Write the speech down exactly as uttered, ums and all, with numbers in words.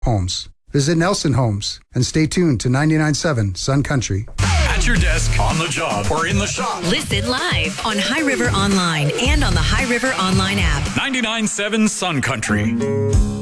Homes. Visit Nelson Homes and stay tuned to ninety-nine point seven Sun Country. At your desk, on the job, or in the shop. Listen live on High River Online and on the High River Online app. ninety-nine point seven Sun Country.